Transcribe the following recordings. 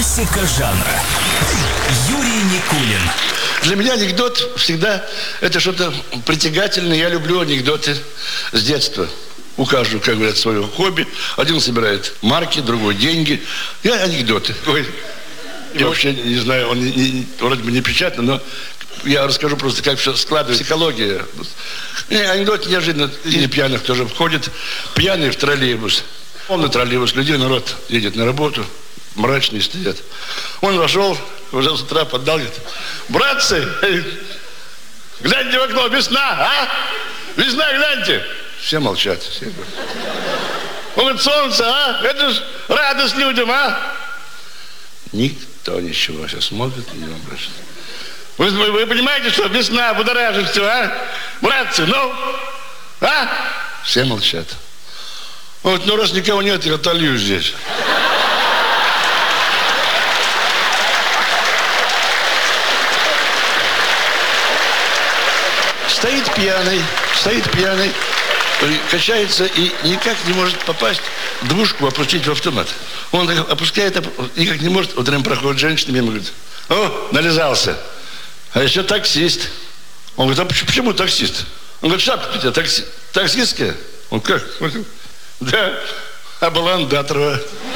Классика жанра. Юрий Никулин. Для меня анекдот всегда это что-то притягательное. Я люблю анекдоты с детства. У каждого, как говорят, свое хобби. Один собирает марки, другой деньги. Я анекдоты. Я вообще не знаю, он вроде бы не печатный, но я расскажу просто, как все складывается. Психология. Анекдот неожиданно. Или пьяных тоже входит. Пьяный в троллейбус. Полный троллейбус. Людей, народ едет на работу. Мрачные стоят. Он вошел, уже с утра поддал, говорит: братцы, гляньте в окно, весна, а? Весна, гляньте. Все молчат. Все говорят. Он говорит: солнце, а? Это ж радость людям, а? Никто ничего. Сейчас смотрит и не обращается. Вы понимаете, что весна будоражит все, а? Братцы, ну, а? Все молчат. Он говорит: ну раз никого нет, я отолью здесь. Стоит пьяный, качается и никак не может попасть двушку опустить в автомат. Он так опускает, никак не может. Вот рядом проходит женщина мимо, говорит: о, нализался. А еще таксист. Он говорит: а почему таксист? Он говорит: шапка у тебя таксистская? Он: как? Да, а была Андатрова.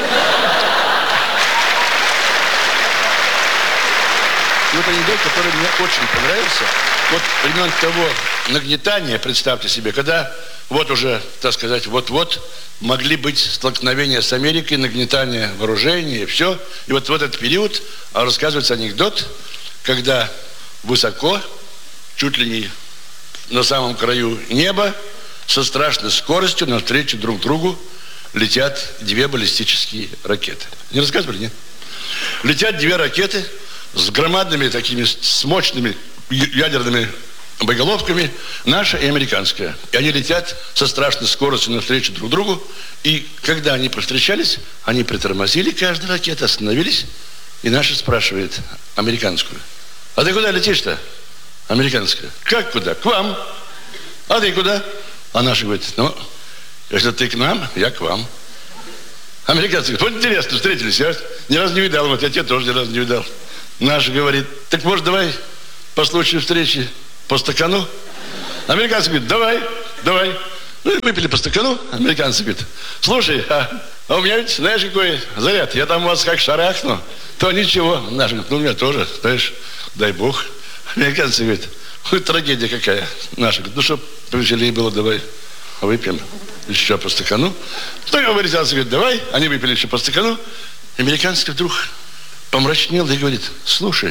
Вот анекдот, который мне очень понравился. Вот времен того нагнетания, представьте себе, когда вот уже, так сказать, вот-вот могли быть столкновения с Америкой, нагнетание вооружений и все. И вот в этот период рассказывается анекдот, когда высоко, чуть ли не на самом краю неба, со страшной скоростью навстречу друг другу летят две баллистические ракеты. Не рассказывали, нет? Летят две ракеты с громадными такими, с мощными ядерными боеголовками, наша и американская. И они летят со страшной скоростью навстречу друг другу. И когда они повстречались, они притормозили, каждая ракета, остановились. И наша спрашивает американскую: а ты куда летишь-то? Американская: как куда? К вам. А ты куда? А наша говорит: ну, если ты к нам, я к вам. Американцы говорят: вот интересно, встретились, я ни разу не видал, вот я тебя тоже ни разу не видал. Наша говорит: так может давай по случаю встречи по стакану? Американцы говорят: давай. Ну и выпили по стакану. Американцы говорят: слушай, а у меня ведь, знаешь, какой заряд? Я там у вас как шарахну, то ничего. Наш говорит: ну у меня тоже, знаешь, дай бог. Американцы говорят: ой, трагедия какая. Наша говорит: ну что повеселее было, давай выпьем еще по стакану. Ну и американцы говорят: давай. Они выпили еще по стакану. Американский вдруг помрачнел и говорит: слушай,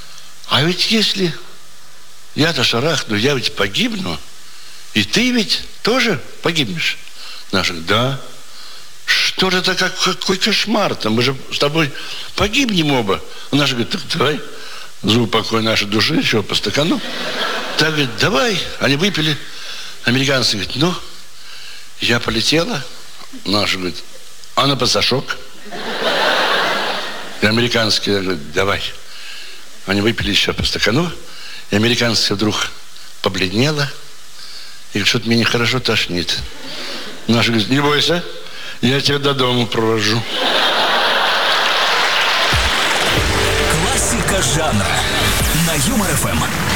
а ведь если я-то шарахну, я ведь погибну, и ты ведь тоже погибнешь. Наш говорит: да. Что же это, какой кошмар-то? Мы же с тобой погибнем оба. Наш говорит: так давай за упокой нашей души еще по стакану. Так говорит: давай. Они выпили. Американцы говорят: ну, я полетела. Наш говорит: а на пассажок? И американские говорят: давай. Они выпили еще по стакану. И американская вдруг побледнела. И говорит: что-то мне нехорошо тошнит. Наша говорит: не бойся, я тебя до дома провожу. Классика жанра на Юмор ФМ.